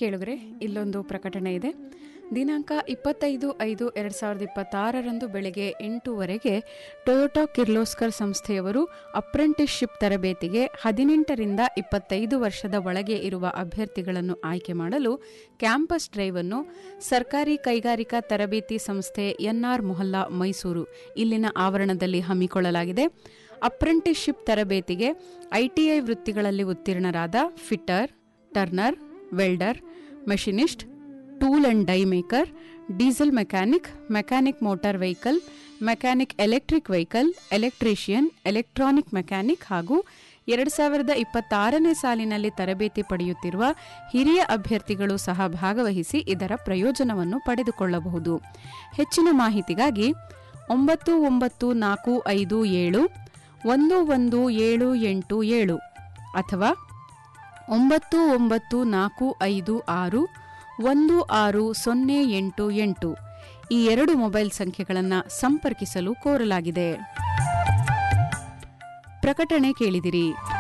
ಕೇಳುಗರೆ, ಇಲ್ಲೊಂದು ಪ್ರಕಟಣೆ ಇದೆ. ದಿನಾಂಕ 25/5/2026 ಬೆಳಗ್ಗೆ 8:00 ಟೊಯೋಟಾ ಕಿರ್ಲೋಸ್ಕರ್ ಸಂಸ್ಥೆಯವರು ಅಪ್ರೆಂಟಿಸ್ಶಿಪ್ ತರಬೇತಿಗೆ 18ರಿಂದ 25 ವರ್ಷದ ಒಳಗೆ ಇರುವ ಅಭ್ಯರ್ಥಿಗಳನ್ನು ಆಯ್ಕೆ ಮಾಡಲು ಕ್ಯಾಂಪಸ್ ಡ್ರೈವ್ ಅನ್ನು ಸರ್ಕಾರಿ ಕೈಗಾರಿಕಾ ತರಬೇತಿ ಸಂಸ್ಥೆ ಎನ್ಆರ್ ಮೊಹಲ್ಲಾ ಮೈಸೂರು ಇಲ್ಲಿನ ಆವರಣದಲ್ಲಿ ಹಮ್ಮಿಕೊಳ್ಳಲಾಗಿದೆ. ಅಪ್ರೆಂಟಿಸ್ಶಿಪ್ ತರಬೇತಿಗೆ ITI ವೃತ್ತಿಗಳಲ್ಲಿ ಉತ್ತೀರ್ಣರಾದ fitter, turner, welder, machinist, tool and dye maker, diesel mechanic, mechanic motor vehicle, mechanic electric vehicle, electrician, electronic mechanic ಹಾಗೂ 2026ನೇ ಸಾಲಿನಲ್ಲಿ ತರಬೇತಿ ಪಡೆಯುತ್ತಿರುವ ಹಿರಿಯ ಅಭ್ಯರ್ಥಿಗಳು ಸಹ ಭಾಗವಹಿಸಿ ಇದರ ಪ್ರಯೋಜನವನ್ನು ಪಡೆದುಕೊಳ್ಳಬಹುದು. ಹೆಚ್ಚಿನ ಮಾಹಿತಿಗಾಗಿ 994557 11787 ಅಥವಾ 994556 1608 ಈ 2 ಮೊಬೈಲ್ ಸಂಖ್ಯೆಗಳನ್ನು ಸಂಪರ್ಕಿಸಲು ಕೋರಲಾಗಿದೆ. ಪ್ರಕಟಣೆ ಕೇಳಿದಿರಿ.